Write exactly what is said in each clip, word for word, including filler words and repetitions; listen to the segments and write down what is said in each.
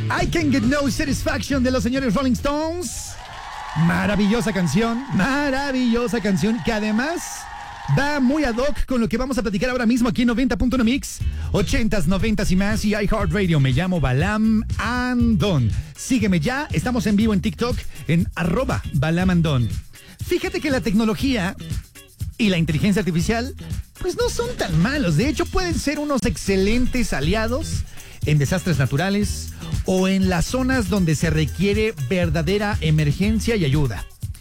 I Can Get No Satisfaction de los señores Rolling Stones. Maravillosa canción, maravillosa canción que además va muy ad hoc con lo que vamos a platicar ahora mismo aquí en noventa punto uno Mix, ochentas, noventas y más y iHeartRadio. Me llamo Balam Andón. Sígueme ya, estamos en vivo en TikTok en arroba Balam Andón. Fíjate que la tecnología y la inteligencia artificial pues no son tan malos. De hecho, pueden ser unos excelentes aliados en desastres naturales o en las zonas donde se requiere verdadera emergencia y ayuda.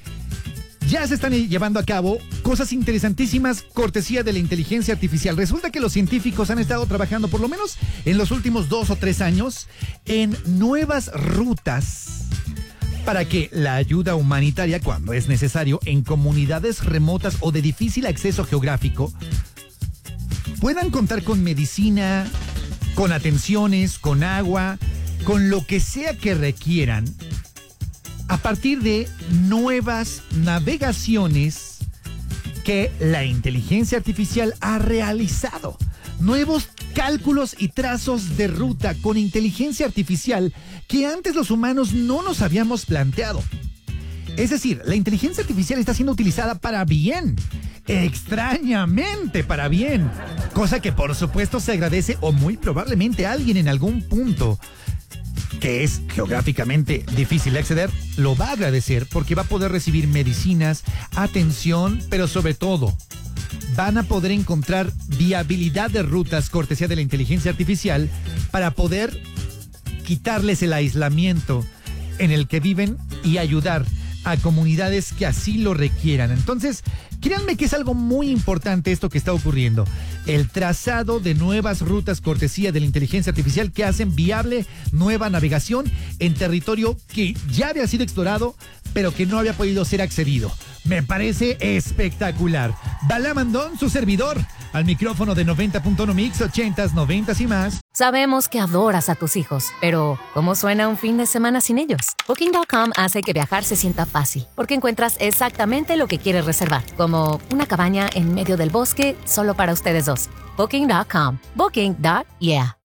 Ya se están llevando a cabo cosas interesantísimas cortesía de la inteligencia artificial. Resulta que los científicos han estado trabajando por lo menos en los últimos dos o tres años en nuevas rutas para que la ayuda humanitaria, cuando es necesario, en comunidades remotas o de difícil acceso geográfico, puedan contar con medicina, con atenciones, con agua, con lo que sea que requieran, a partir de nuevas navegaciones que la inteligencia artificial ha realizado. Nuevos cálculos y trazos de ruta con inteligencia artificial que antes los humanos no nos habíamos planteado. Es decir, la inteligencia artificial está siendo utilizada para bien, extrañamente para bien, cosa que por supuesto se agradece, o muy probablemente alguien en algún punto que es geográficamente difícil de acceder, lo va a agradecer porque va a poder recibir medicinas, atención, pero sobre todo van a poder encontrar viabilidad de rutas cortesía de la inteligencia artificial para poder quitarles el aislamiento en el que viven y ayudar a comunidades que así lo requieran. Entonces, créanme que es algo muy importante esto que está ocurriendo. El trazado de nuevas rutas cortesía de la inteligencia artificial que hacen viable nueva navegación en territorio que ya había sido explorado, pero que no había podido ser accedido. Me parece espectacular. Balam Andón, su servidor, al micrófono de noventa punto uno Mix, ochentas, noventas y más. Sabemos que adoras a tus hijos, pero ¿cómo suena un fin de semana sin ellos? Booking punto com hace que viajar se sienta fácil, porque encuentras exactamente lo que quieres reservar, como una cabaña en medio del bosque solo para ustedes dos. Booking punto com. Booking. Yeah.